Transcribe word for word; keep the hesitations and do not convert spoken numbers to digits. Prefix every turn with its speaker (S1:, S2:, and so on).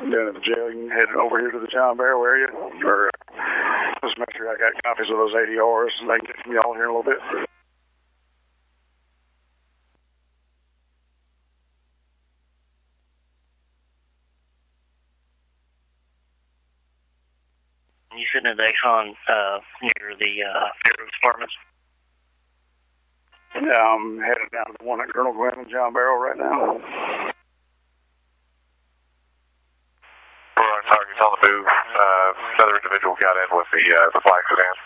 S1: down at the jail. You can head over here to the John Barrow area, or just make sure I got copies of those A D Rs, and I can get from y'all here in a little bit.
S2: You sitting at Exxon uh, near the uh, Fairbanks Apartments?
S1: Yeah, I'm headed down to the one at Colonel Glenn and John Barrow right now.
S3: We're on target on the move. Uh, another individual got in with the, uh, the flag sedan.